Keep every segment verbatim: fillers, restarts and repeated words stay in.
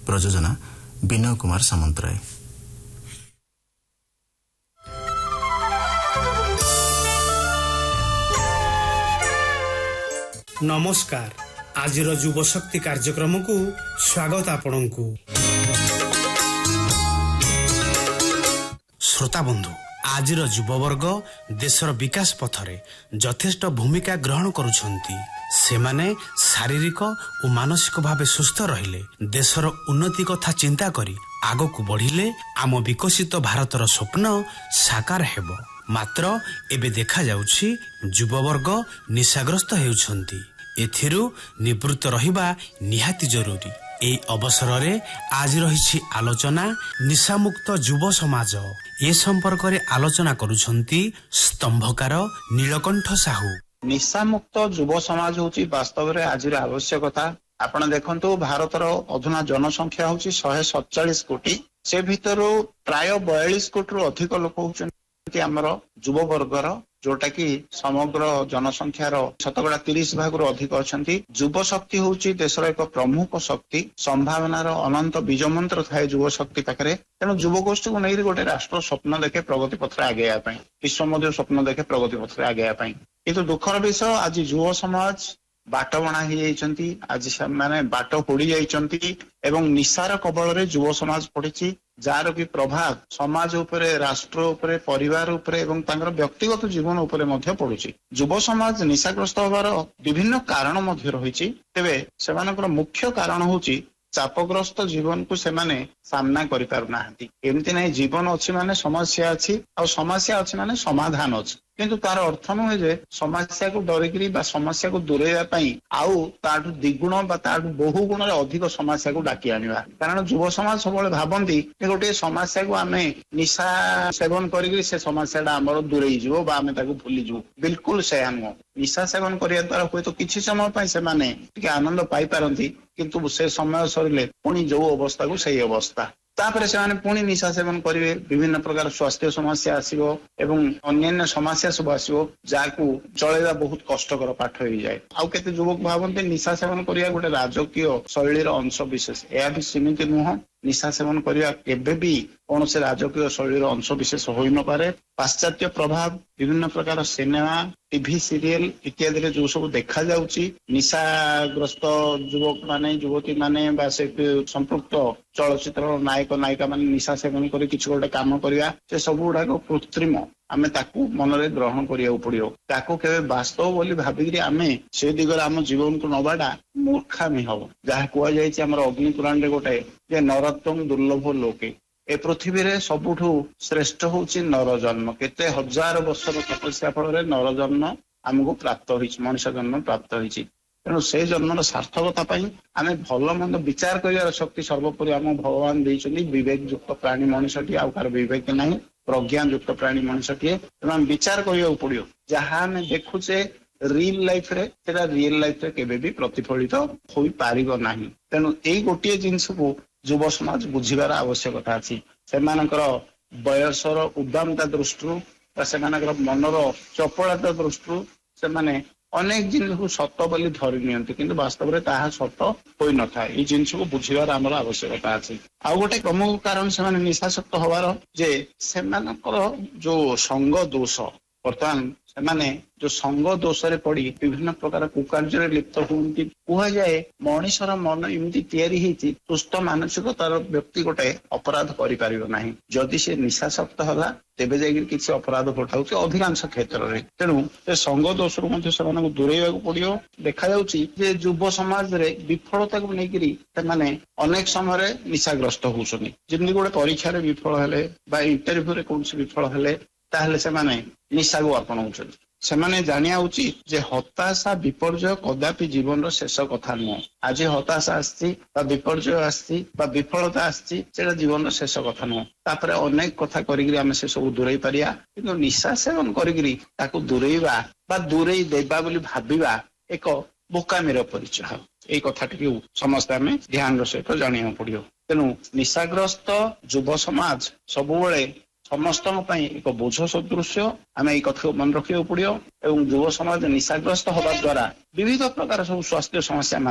प्रयोजना विनय कुमार सामंतराय। नमस्कार। आज युव शक्ति कार्यक्रम को स्वागत आपनकु। श्रोता बंधु, आज युववर्ग देशर विकास पथरे यथेष्ट भूमिका ग्रहण करुछंती। सेमाने शारीरिक और मानसिक भावे सुस्थ रहिले देशर उन्नति कथा चिंता करी आगो को बढ़िले आम विकसित भारतर स्वप्न साकार हेबो। मात्र एबे देखा जाउछि युववर्ग निशाग्रस्त हेउछंती। एथिरु निवृत्त रहिबा निहाती जरूरी। ए अवसर रे आज रहिछि आलोचना निशामुक्त युव समाज। ए संपर्क रे आलोचना करुछंती स्तंभकार नीलकंठ साहू। निशामुक्त युव समाज होची वास्तव रे आज रे आवश्यकता। आपण देखंतु भारतर अधुना जनसंख्या होची एक सौ सैंतालीस कोटी। से भितरु प्राय बयालीस कोटी रु अधिक लोक होचंती हमर युव वर्गर, जोटा कि समग्र जनसंख्यार शतकड़ा तीस भाग रु अधिक अछंती। युव शक्ति होची देशर एक प्रमुख शक्ति। संभावनार अनंत बीज मंत्र थाए युव शक्ति पाखरे। तेणु युव गोष्ठी को नहीं गोटे राष्ट्र स्वप्न देखे प्रगति पथरे आगे विश्व मध्य स्वप्न देखे प्रगति पथरे आगे किंतु दुखर विषय आज युव समाज बाट बणा ही आज माने बाट होड़ी जाइछंती एवं निशार कबल रे युव समाज पड़िछि, जार कि प्रभाव समाज उपरे, राष्ट्र उपरे, परिवार उपरे एवं तांकर व्यक्तिगत जीवन उपरे मध्य पड़ुछि। युव समाज निशाग्रस्त होबार विभिन्न कारण मध्य रहिछि। तेबे सेमानकर मुख्य कारण होछि चापग्रस्त जीवन को सेमाने सामना करि पारु नाहंती। एमति नै जीवन अछि माने समस्या अछि आ समस्या अछि माने समाधान अछि, किंतु तार अर्थ नुहे जे समस्या को डरिकरी बा समस्या को दूरेया पई आउ ताठु द्विगुण बा ताठु बहु गुण रे अधिक समस्या को डाकी आनिबा। कारण युव समाज सबले भाबंती जे गोटे समस्या को आमे निशा सेवन करिकरी से समस्या डा हमर दूरेई जिवो बा आमे ताको भूली जिवो। बिल्कुल से आनो निशा सेवन करिया द्वारा होय तो किछि समय पई से माने टिके आनंद पाई पारंती, किंतु से समय सरिले पुणी जो अवस्था को सही अवस्था। तापर से माने पुणी निशा सेवन करिवे, विभिन्न प्रकार स्वास्थ्य समस्या आसीबो एवं अन्यान्य समस्या सब आसीबो, जाकू चलेबा बहुत कष्टकर पाठ होई जाय। आउ केते युवक भाबंते निशा सेवन करिया गोटे राजकीय शैलीर अंश विशेष। एया भी सीमित नुह। निशा सेवन करिया केबे भी कौन से राजकीय शैलीर अंश विशेष होई न पारे। पाश्चात्य प्रभाव, विभिन्न प्रकार सिनेमा, टीवी सीरियल इत्यादि रे जो सब देखा जाउची निशाग्रस्त युवक माने युवती माने बा से संपृक्त चलचित्र नायक नायिका माने निशा सेवन करी किछ गोटे काम करिया, से सब गुडा को कृत्रिम आमे ताकू मनरे ग्रहण करिया पड़ियो। ताकू केबे वास्तव बोली भाबिकरी आमे से दिगरे आम जीवन को नबाडा मूर्खामी हबो। जहा कुआ जायछि हमर अग्नि पुराण रे गोटे जे नरत्वं दुर्लभ लोके। ए पृथ्वी रे सबुठु श्रेष्ठ होछि नर जन्म। केते हजार वर्षर तपस्या फल रे नर जन्म हमको प्राप्त होइछि, मनुष्य जन्म प्राप्त होइछि। तेणु से जन्मर सार्थकता पाई आमे भल मंद विचार करियार शक्ति सर्वोपरि आम भगवान देइछन्ति। विवेक युक्त प्राणी मनुष्यटी आउ कार विवेक नाही, प्रज्ञान युक्त प्राणी मनुष्यटी। तेणु आम विचार करिया पड़ियो। जहा आमे देखुचे रियल लाइफ रे सेटा रियल लाइफ रे केबे भी प्रतिफलित होई पारिबो नाही। तेणु एई गोटिए जिंस को युव समाज बुझिबार आवश्यकता अछि। सेमानकर बयसर उद्दामता दृष्टि से मनर चपलता दृष्टि से माने अनेक जिन को सत बोली धरी नियंती, किंतु वास्तव में ताहा सत होई न था। ये जिनस को बुझिबार हमर आवश्यकता अछि। आ गोटे प्रमुख कारण से माने निशासक्त होबार जे सेमानकर जो संग दोष बर्तमान से माने जो संग दोष रे पड़ी विभिन्न प्रकार कुकार्य लिप्त होती। कह जाए मनुष्यर मन एमती तैयारी होती सुस्थ मानसिकतार व्यक्ति गोटे अपराध करिपारिबो नाही। जदि से निशासक्त होला तेबे जाई किछि अपराध घटाउछि अधिकांश क्षेत्र रे। तेणु ए संग दोष रु मध्ये सेमानकु दूरेइबाकु पड़ियो। देखा जाउछि जे युव समाज रे विफलता को लेकिरी माने अनेक समय निशाग्रस्त होउछनि। जेमनि गोटे परीक्षा रे विफल हेले बा इंटरव्यू रे कोनसे विफल हेले ताहले से माने निशा को अपनाउछनि। सेमाने जानिया उचित जे हताशा विपर्जय कदापि जीवन रो शेष कथा नुह। आज हताशा आछि बा विपर्जय आछि बा विफलता आछि सेटा जीवन रो शेष कथा नुह। तापर अनेक कथा करिकरी आमे से सब दूरेई पारिया, किंतु निशा सेवन करिकरी ताकू दूरेइबा बा दूरेई देबा बोली भाबिबा एक बोकामीर परिचय। एई कथाटी समस्त आमे ध्यान रो सहित जानिया पड़ियो। तेणु निशाग्रस्त युव समाज सबुबले समस्त एक बोझ सदृश आम यही कथा मन रखा पड़ो। युव समाज निशाग्रस्त होगा द्वारा विविध प्रकार सब स्वास्थ्य समस्या माने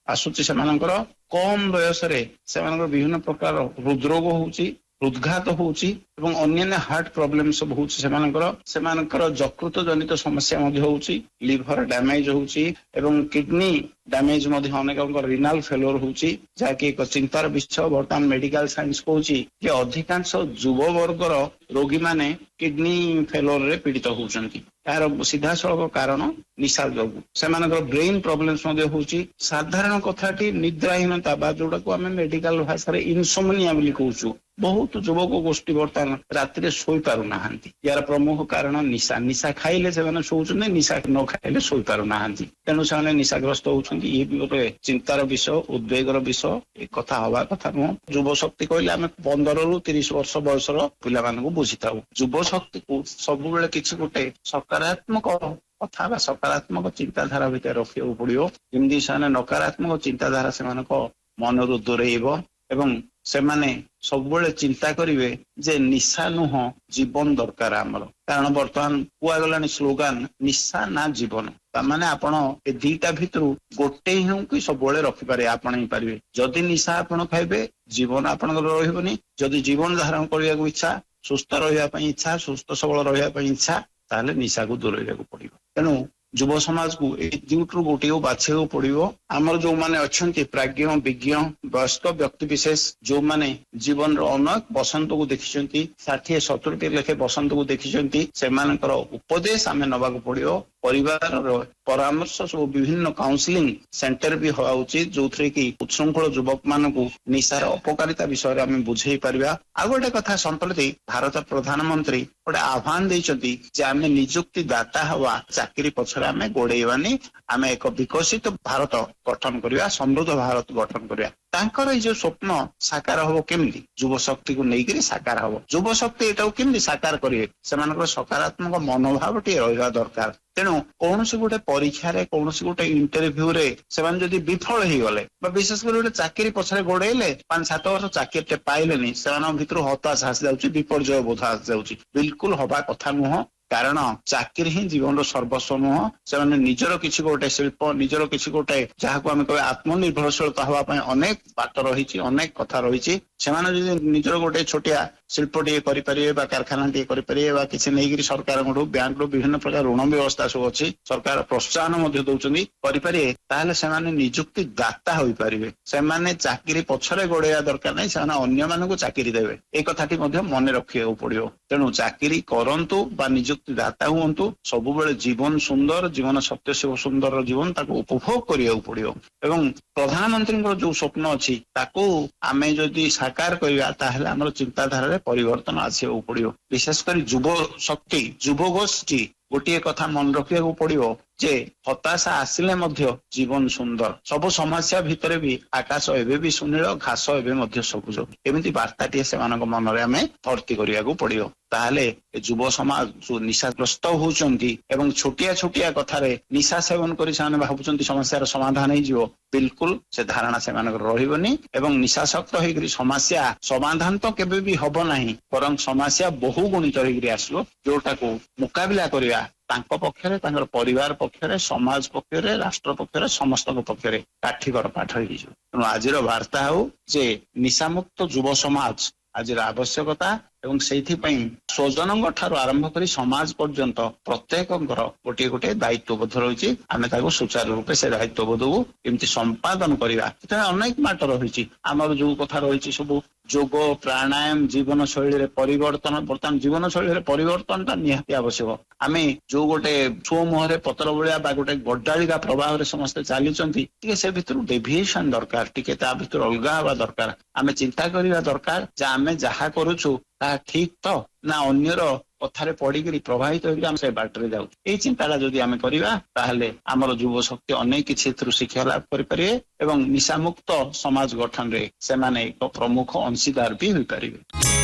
ଆସୁଛି ସେମାନଙ୍କର କମ ବୟସରେ ସେମାନଙ୍କର ବିଭିନ୍ନ ପ୍ରକାର ହୃଦରୋଗ ହଉଛି, ହୃଦଘାତ ହଉଛି ଏବଂ ଅନ୍ୟାନ୍ୟ ହାର୍ଟ ପ୍ରୋବ୍ଲେମ ସବୁ ହଉଛି ସେମାନଙ୍କର ସେମାନଙ୍କର ଯକୃତ ଜନିତ ସମସ୍ୟା ମଧ୍ୟ ହଉଛି, ଲିଭର ଡ୍ୟାମେଜ ହଉଛି ଏବଂ କିଡନୀ ଡ୍ୟାମେଜ ମଧ୍ୟ ଅନେକଙ୍କର ରିନାଲ ଫେଲୁଅର ହଉଛି, ଯାହାକି ଏକ ଚିନ୍ତାର ବିଷୟ। ବର୍ତ୍ତମାନ ମେଡିକାଲ ସାଇନ୍ସ କହୁଛି ଯେ ଅଧିକାଂଶ ଯୁବବର୍ଗର ରୋଗୀମାନେ କିଡନୀ ଫେଲୁଅରରେ ପୀଡିତ ହଉଛନ୍ତି। ଏହାର ସିଧାସଳଖ କାରଣ ନିଶା ଯୋଗୁଁ ସେମାନଙ୍କର ବ୍ରେନ ପ୍ରୋବ୍ଲେମ୍ସ ମଧ୍ୟ ହଉଛି। ସାଧାରଣ କଥାଟି ନିଦ୍ରାହୀନତା ବା ଯୋଉଟାକୁ ଆମେ ମେଡିକାଲ ଭାଷାରେ ଇନସୋମନିଆ ବୋଲି କହୁଛୁ, ବହୁତ ଯୁବକ ଗୋଷ୍ଠୀ ବର୍ତ୍ତମାନ ରାତିରେ ଶୋଇପାରୁନାହାନ୍ତି। ଏହାର ପ୍ରମୁଖ କାରଣ ନିଶା। ନିଶା ଖାଇଲେ ସେମାନେ ଶୋଉଛନ୍ତି, ନିଶା ନ ଖାଇଲେ ଶୋଇପାରୁନାହାନ୍ତି, ତେଣୁ ସେମାନେ ନିଶାଗ୍ରସ୍ତ ହଉଛନ୍ତି। ଇଏ ବି ଗୋଟେ ଚିନ୍ତାର ବିଷୟ, ଉଦ୍ବେଗର ବିଷୟ। ଏ କଥା ହବା କଥା ନୁହଁ। ଯୁବ ଶକ୍ତି କହିଲେ ଆମେ ପନ୍ଦରରୁ ତିରିଶ ବର୍ଷ ବୟସର ପିଲାମାନଙ୍କୁ ବୁଝିଥାଉ। ଯୁବ ଶକ୍ତିକୁ ସବୁବେଳେ କିଛି ଗୋଟେ ସକାରାତ୍ମକ କଥା ବା ସକାରାତ୍ମକ ଚିନ୍ତାଧାରା ଭିତରେ ରଖିବାକୁ ପଡିବ, ଯେମିତି ସେମାନେ ନକାରାତ୍ମକ ଚିନ୍ତାଧାରା ସେମାନଙ୍କ ମନରୁ ଦୂରେଇବ ଏବଂ ସେମାନେ ସବୁବେଳେ ଚିନ୍ତା କରିବେ ଯେ ନିଶା ନୁହଁ ଜୀବନ ଦରକାର ଆମର। କାରଣ ବର୍ତ୍ତମାନ କୁହାଗଲାଣି ସ୍ଲୋଗାନ ନିଶା ନା ଜୀବନ। ତାମାନେ ଆପଣ ଏ ଦିଟା ଭିତରୁ ଗୋଟେ ହିଁ କି ସବୁବେଳେ ରଖିପାରିବେ, ଆପଣେଇ ପାରିବେ। ଯଦି ନିଶା ଆପଣ ଖାଇବେ ଜୀବନ ଆପଣଙ୍କର ରହିବନି। ଯଦି ଜୀବନ ଧାରଣ କରିବାକୁ ଇଚ୍ଛା, ସୁସ୍ଥ ରହିବା ପାଇଁ ଇଚ୍ଛା, ସୁସ୍ଥ ସବଳ ରହିବା ପାଇଁ ଇଚ୍ଛା, ତାହେଲେ ନିଶାକୁ ଦୂରେଇବାକୁ ପଡିବ। ତେଣୁ ଯୁବ ସମାଜକୁ ଏଇ ଦୁଇଟିରୁ ଗୋଟିଏ ବାଛିବାକୁ ପଡିବ। ଆମର ଯୋଉମାନେ ଅଛନ୍ତି ପ୍ରାଜ୍ଞ ବିଜ୍ଞ ବୟସ୍କ ବ୍ୟକ୍ତି ବିଶେଷ, ଯୋଉମାନେ ଜୀବନର ଅନେକ ବସନ୍ତକୁ ଦେଖିଛନ୍ତି, ଷାଠିଏ ସତୁରିଟି ଲେଖେ ବସନ୍ତକୁ ଦେଖିଛନ୍ତି, ସେମାନଙ୍କର ଉପଦେଶ ଆମେ ନେବାକୁ ପଡିବ। ପରିବାରର ପରାମର୍ଶ ସବୁ ବିଭିନ୍ନ କାଉନସିଲିଂ ସେଣ୍ଟର ବି ହବା ଉଚିତ, ଯୋଉଥିରେ କି ଉଚ୍ଛୃଙ୍ଖଳ ଯୁବକ ମାନଙ୍କୁ ନିଶାର ଅପକାରିତା ବିଷୟରେ ଆମେ ବୁଝେଇ ପାରିବା। ଆଉ ଗୋଟେ କଥା, ସମ୍ପ୍ରତି ଭାରତ ପ୍ରଧାନମନ୍ତ୍ରୀ ଗୋଟେ ଆହ୍ୱାନ ଦେଇଛନ୍ତି ଯେ ଆମେ ନିଯୁକ୍ତି ଦାତା ହବା, ଚାକିରି ପଛରେ ଆମେ ଗୋଡେଇବାନି, ଆମେ ଏକ ବିକଶିତ ଭାରତ ଗଠନ କରିବା, ସମୃଦ୍ଧ ଭାରତ ଗଠନ କରିବା। ତାଙ୍କର ଏଇ ଯୋଉ ସ୍ୱପ୍ନ ସାକାର ହବ କେମିତି? ଯୁବ ଶକ୍ତିକୁ ନେଇକରି ସାକାର ହବ। ଯୁବ ଶକ୍ତି ଏଟାକୁ କେମିତି ସାକାର କରିବେ? ସେମାନଙ୍କର ସକାରାତ୍ମକ ମନୋଭାବଟିଏ ରହିବା ଦରକାର। ତେଣୁ କୌଣସି ଗୋଟେ ପରୀକ୍ଷାରେ, କୌଣସି ଗୋଟେ ଇଣ୍ଟରଭ୍ୟୁରେ ସେମାନେ ଯଦି ବିଫଳ ହେଇଗଲେ ବା ବିଶେଷ କରି ଗୋଟେ ଚାକିରି ପଛରେ ଗୋଡେଇଲେ, ପାଞ୍ଚ ସାତ ବର୍ଷ ଚାକିରିଟେ ପାଇଲେନି, ସେମାନଙ୍କ ଭିତରୁ ହତାଶ ଆସିଯାଉଛି, ବିପର୍ଯ୍ୟୟ ବୋଧ ଆସିଯାଉଛି। ବିଲକୁଲ ହବା କଥା ନୁହଁ। କାରଣ ଚାକିରି ହିଁ ଜୀବନର ସର୍ବସ୍ୱ ନୁହଁ। ସେମାନେ ନିଜର କିଛି ଗୋଟେ ଶିଳ୍ପ, ନିଜର କିଛି ଗୋଟେ ଯାହାକୁ ଆମେ କହିବା ଆତ୍ମନିର୍ଭରଶୀଳତା ହବା ପାଇଁ ଅନେକ ବାଟ ରହିଛି, ଅନେକ କଥା ରହିଛି। ସେମାନେ ଯଦି ନିଜର ଗୋଟେ ଛୋଟିଆ ଶିଳ୍ପ ଟିକେ କରିପାରିବେ ବା କାରଖାନା ଟିକେ କରିପାରିବେ ବା କିଛି ନେଇକରି ସରକାରଙ୍କଠୁ, ବ୍ୟାଙ୍କରୁ ବିଭିନ୍ନ ପ୍ରକାର ଋଣ ବ୍ୟବସ୍ଥା ସବୁ ଅଛି, ସରକାର ପ୍ରୋତ୍ସାହନ ମଧ୍ୟ ଦଉଛନ୍ତି, କରିପାରିବେ, ତାହେଲେ ସେମାନେ ନିଯୁକ୍ତି ଦାତା ହୋଇପାରିବେ। ସେମାନେ ଚାକିରି ପଛରେ ଗୋଡେଇବା ଦରକାର ନାହିଁ, ସେମାନେ ଅନ୍ୟମାନଙ୍କୁ ଚାକିରି ଦେବେ। ଏଇ କଥାଟି ମଧ୍ୟ ମନେ ରଖିବାକୁ ପଡିବ। ତେଣୁ ଚାକିରି କରନ୍ତୁ ବା ନିଯୁକ୍ତି ଦାତା ହୁଅନ୍ତୁ, ସବୁବେଳେ ଜୀବନ ସୁନ୍ଦର, ଜୀବନ ସତ୍ୟ ଶିବ ସୁନ୍ଦର ଜୀବନ ତାକୁ ଉପଭୋଗ କରିବାକୁ ପଡିବ। ଏବଂ ପ୍ରଧାନମନ୍ତ୍ରୀଙ୍କର ଯୋଉ ସ୍ୱପ୍ନ ଅଛି ତାକୁ ଆମେ ଯଦି ସାକାର କରିବା, ତାହେଲେ ଆମର ଚିନ୍ତାଧାରାରେ ପରିବର୍ତ୍ତନ ଆସିବାକୁ ପଡିବ। ବିଶେଷ କରି ଯୁବ ଶକ୍ତି, ଯୁବ ଗୋଷ୍ଠୀ ଗୋଟିଏ କଥା ମନେ ରଖିବାକୁ ପଡିବ ଯେ ହତାଶା ଆସିଲେ ମଧ୍ୟ ଜୀବନ ସୁନ୍ଦର। ସବୁ ସମସ୍ୟା ଭିତରେ ବି ଆକାଶ ଏବେ ବି ସୁନୀଳ, ଘାସ ଏବେ ମଧ୍ୟ ସବୁଜ। ଏମିତି ବାର୍ତ୍ତାଟିଏ ସେମାନଙ୍କ ମନରେ ଆମେ ଭର୍ତ୍ତି କରିବାକୁ ପଡିବ। ତାହେଲେ ଯୁବ ସମାଜ ଯୋଉ ନିଶାଗ୍ରସ୍ତ ହଉଛନ୍ତି ଏବଂ ଛୋଟିଆ ଛୋଟିଆ କଥାରେ ନିଶା ସେବନ କରି ସେମାନେ ଭାବୁଛନ୍ତି ସମସ୍ୟାର ସମାଧାନ ହେଇଯିବ, ବିଲକୁଲ ସେ ଧାରଣା ସେମାନଙ୍କର ରହିବନି। ଏବଂ ନିଶାସକ୍ତ ହେଇକରି ସମସ୍ୟା ସମାଧାନ ତ କେବେ ବି ହବ ନାହିଁ, ବରଂ ସମସ୍ୟା ବହୁ ଗୁଣିତ ହେଇକରି ଆସିବ, ଯୋଉଟାକୁ ମୁକାବିଲା କରିବା ତାଙ୍କ ପକ୍ଷରେ, ତାଙ୍କର ପରିବାର ପକ୍ଷରେ, ସମାଜ ପକ୍ଷରେ, ରାଷ୍ଟ୍ର ପକ୍ଷରେ, ସମସ୍ତଙ୍କ ପକ୍ଷରେ କାଠିକର ପାଠ ହେଇଯିବ। ତେଣୁ ଆଜିର ବାର୍ତ୍ତା ହଉ ଯେ ନିଶାମୁକ୍ତ ଯୁବ ସମାଜ ଆଜିର ଆବଶ୍ୟକତା ଏବଂ ସେଇଥିପାଇଁ ସ୍ୱଜନଙ୍କ ଠାରୁ ଆରମ୍ଭ କରି ସମାଜ ପର୍ଯ୍ୟନ୍ତ ପ୍ରତ୍ୟେକଙ୍କର ଗୋଟିଏ ଗୋଟିଏ ଦାୟିତ୍ୱବୋଧ ରହିଛି। ଆମେ ତାକୁ ସୁଚାରୁ ରୂପେ ସେ ଦାୟିତ୍ୱବୋଧକୁ କେମିତି ସମ୍ପାଦନ କରିବା, ସେଥିରେ ଅନେକ ମାଟ ରହିଛି। ଆମର ଯୋଉ କଥା ରହିଛି ସବୁ ଯୋଗ, ପ୍ରାଣାୟାମ, ଜୀବନ ଶୈଳୀରେ ପରିବର୍ତ୍ତନ। ବର୍ତ୍ତମାନ ଜୀବନ ଶୈଳୀରେ ପରିବର୍ତ୍ତନଟା ନିହାତି ଆବଶ୍ୟକ। ଆମେ ଯୋଉ ଗୋଟେ ଛୁଅ ମୁହଁରେ ପତ୍ର ଭଳିଆ ବା ଗୋଟେ ଗଡାଳିକା ପ୍ରବାହରେ ସମସ୍ତେ ଚାଲିଛନ୍ତି, ଟିକେ ସେ ଭିତରୁ ଡେଭିଏସନ ଦରକାର, ଟିକେ ତା ଭିତରୁ ଅଲଗା ହବା ଦରକାର। ଆମେ ଚିନ୍ତା କରିବା ଦରକାର ଯେ ଆମେ ଯାହା କରୁଛୁ ତାହା ଠିକ ତ ନା ଅନ୍ୟର କଥାରେ ପଡିକିରି ପ୍ରଭାବିତ ହେଇକି ଆମେ ସେ ବାଟରେ ଯାଉଛୁ। ଏଇ ଚିନ୍ତାଟା ଯଦି ଆମେ କରିବା, ତାହେଲେ ଆମର ଯୁବ ଶକ୍ତି ଅନେକ କିଛି ଏଥିରୁ ଶିକ୍ଷା ଲାଭ କରିପାରିବେ ଏବଂ ନିଶାମୁକ୍ତ ସମାଜ ଗଠନରେ ସେମାନେ ଏକ ପ୍ରମୁଖ ଅଂଶୀଦାର ବି ହୋଇପାରିବେ।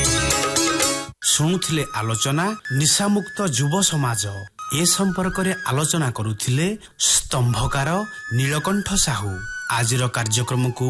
ଶୁଣୁଥିଲେ ଆଲୋଚନା ନିଶାମୁକ୍ତ ଯୁବ ସମାଜ। ଏ ସମ୍ପର୍କରେ ଆଲୋଚନା କରୁଥିଲେ ସ୍ତମ୍ଭକାର ନୀଳକଣ୍ଠ ସାହୁ। ଆଜିର କାର୍ଯ୍ୟକ୍ରମକୁ